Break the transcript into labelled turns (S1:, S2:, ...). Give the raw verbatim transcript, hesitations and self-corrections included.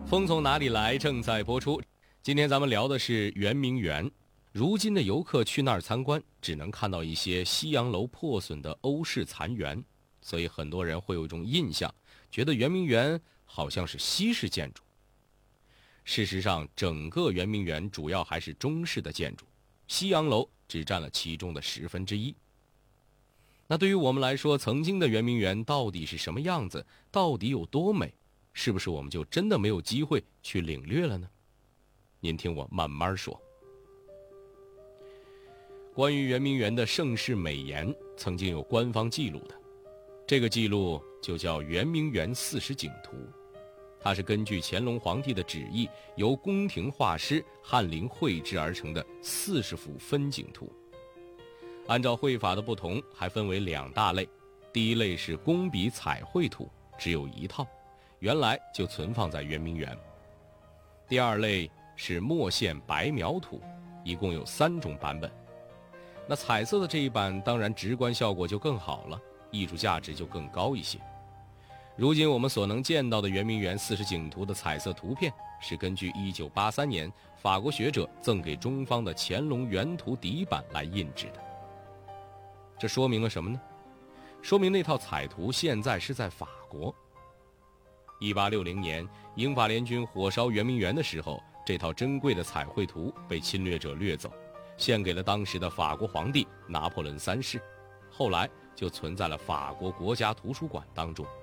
S1: 风从哪里来正在播出。今天咱们聊的是圆明园。如今的游客去那儿参观，只能看到一些西洋楼破损的欧式残垣，所以很多人会有一种印象，觉得圆明园好像是西式建筑。事实上，整个圆明园主要还是中式的建筑，西洋楼只占了其中的十分之一。那对于我们来说，曾经的圆明园到底是什么样子，到底有多美，是不是我们就真的没有机会去领略了呢？您听我慢慢说。关于圆明园的盛世美颜，曾经有官方记录的，这个记录就叫《圆明园四时景图》，它是根据乾隆皇帝的旨意，由宫廷画师翰林绘制而成的四十幅分景图。按照绘法的不同，还分为两大类。第一类是工笔彩绘图，只有一套，原来就存放在圆明园。第二类是墨线白描图，一共有三种版本。那彩色的这一版当然直观效果就更好了，艺术价值就更高一些。如今我们所能见到的圆明园四时景图的彩色图片，是根据一九八三年法国学者赠给中方的乾隆原图底版来印制的。这说明了什么呢？说明那套彩图现在是在法国。一八六零年，英法联军火烧圆明园的时候，这套珍贵的彩绘图被侵略者掠走，献给了当时的法国皇帝拿破仑三世，后来就存在了法国国家图书馆当中。